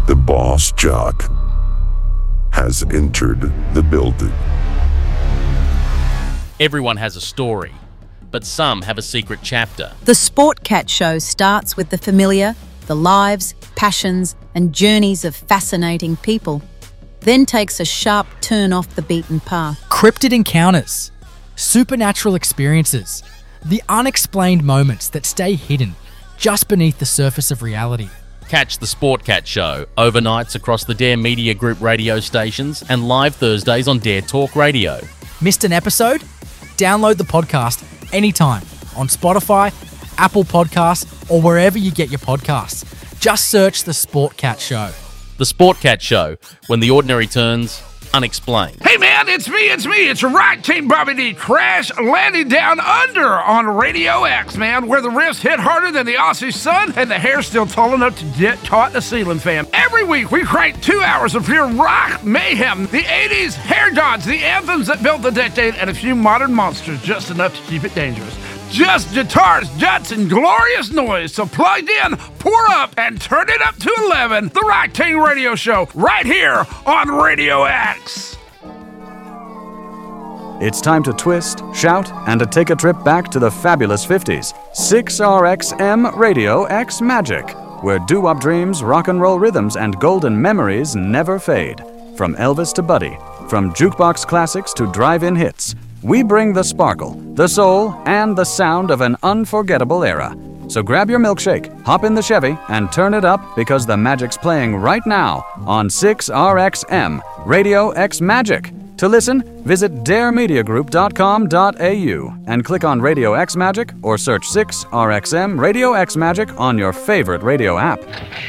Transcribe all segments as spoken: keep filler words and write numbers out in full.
The boss jock has entered the building. Everyone has a story, but some have a secret chapter. The Sport Cat Show starts with the familiar, the lives, passions, and journeys of fascinating people, then takes a sharp turn off the beaten path. Cryptid encounters, supernatural experiences, the unexplained moments that stay hidden just beneath the surface of reality. Catch the Sport Cat Show overnights across the Dare Media Group radio stations and live Thursdays on Dare Talk Radio. Missed an episode? Download the podcast anytime on Spotify, Apple Podcasts, or wherever you get your podcasts. Just search The Sport Cat Show. The Sport Cat Show, when the ordinary turns unexplained. Hey man, it's me, it's me, it's your right team, Bobby D. Crash landing down under on Radio X, man, where the riffs hit harder than the Aussie sun and the hair's still tall enough to get caught in the ceiling fan. Every week we crank two hours of pure rock mayhem, the eighties, hair gods, the anthems that built the decade, and a few modern monsters, just enough to keep it dangerous. Just guitars, juts, and glorious noise. So plug in, pour up, and turn it up to eleven. The Rock King Radio Show, right here on Radio X. It's time to twist, shout, and to take a trip back to the fabulous fifties. six R X M Radio X Magic, where doo-wop dreams, rock and roll rhythms, and golden memories never fade. From Elvis to Buddy, from jukebox classics to drive-in hits, we bring the sparkle, the soul, and the sound of an unforgettable era. So grab your milkshake, hop in the Chevy, and turn it up because the magic's playing right now on six R X M Radio X Magic. To listen, visit dare media group dot com dot a u and click on Radio X Magic or search six R X M Radio X Magic on your favorite radio app.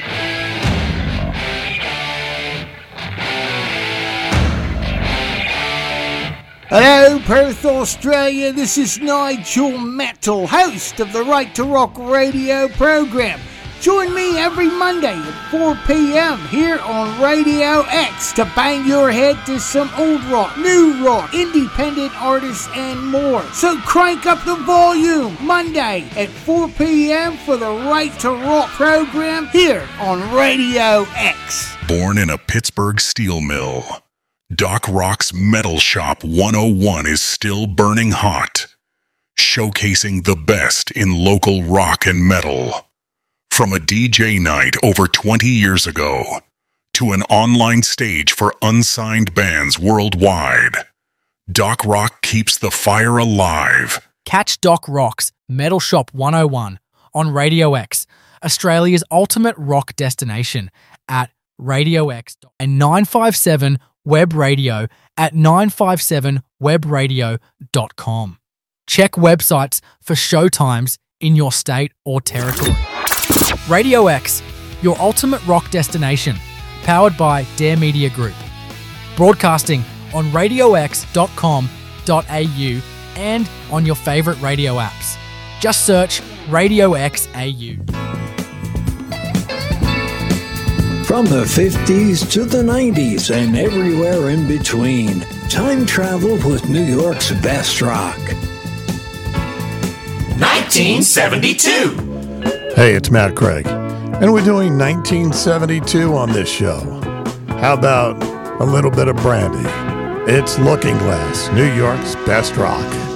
Hello, Perth, Australia. This is Nigel Metal, host of the Right to Rock radio program. Join me every Monday at four p.m. here on Radio X to bang your head to some old rock, new rock, independent artists, and more. So crank up the volume Monday at four p.m. for the Right to Rock program here on Radio X. Born in a Pittsburgh steel mill, Doc Rock's Metal Shop one oh one is still burning hot, showcasing the best in local rock and metal. From a D J night over twenty years ago to an online stage for unsigned bands worldwide, Doc Rock keeps the fire alive. Catch Doc Rock's Metal Shop one oh one on Radio X, Australia's ultimate rock destination, at Radio X and nine five seven Web Radio at nine five seven web radio dot com. Check websites for showtimes in your state or territory. Radio X, your ultimate rock destination, powered by Dare Media Group. Broadcasting on radio x dot com dot a u and on your favourite radio apps. Just search Radio X A U. From the fifties to the nineties and everywhere in between, time travel with New York's best rock. nineteen seventy-two. Hey, it's Matt Craig, and we're doing nineteen seventy-two on this show. How about a little bit of brandy? It's Looking Glass, New York's best rock.